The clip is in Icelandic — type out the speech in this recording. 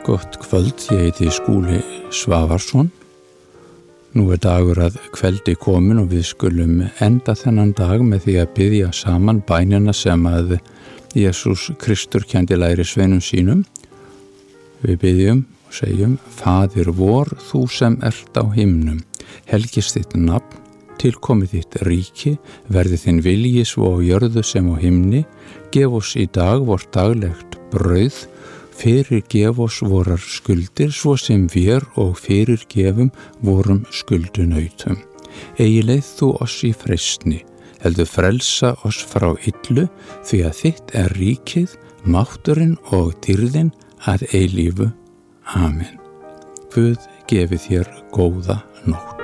Gott kvöld, ég heiti Skúli Svavarsson. Nú dagur að kveldi komin og við skulum enda þennan dag með því að biðja saman bænina sem að Jesús Kristur kenndi lærisveinum sínum. Við biðjum og segjum: Faðir vor, þú sem ert á himnum, helgist þitt nafn, tilkomi þitt ríki, verði þinn vilji svo á jörðu sem á himni, gef oss í dag vort daglegt brauð, fyrirgef oss vorar skuldir svo sem vér og fyrirgefum vorum skuldunautum. Eigi leið þú oss í freistni, heldur frelsa oss frá illu, því að þitt ríkið, mátturinn og dýrðin að eilífu. Amen. Guð gefi þér góða nótt.